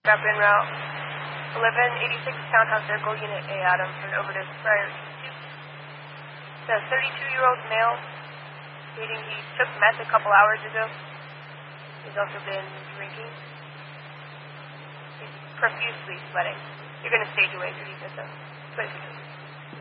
Drop in route 1186 Townhouse Circle, Unit A, Adam, for an overdose prior to. It's a 32-year-old male stating he took meth a couple hours ago. He's also been drinking. He's profusely sweating. You're going to stage away for these, so.